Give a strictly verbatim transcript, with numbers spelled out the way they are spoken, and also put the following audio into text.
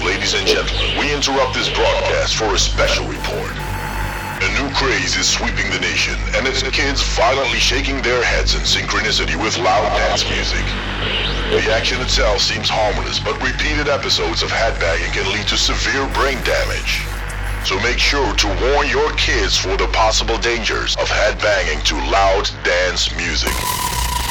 ladies and gentlemen, we interrupt this broadcast for a special report. A new craze is sweeping the nation, and it's the kids violently shaking their heads in synchronicity with loud dance music. The action itself seems harmless, but repeated episodes of headbanging can lead to severe brain damage. So make sure to warn your kids for the possible dangers of headbanging to loud dance music.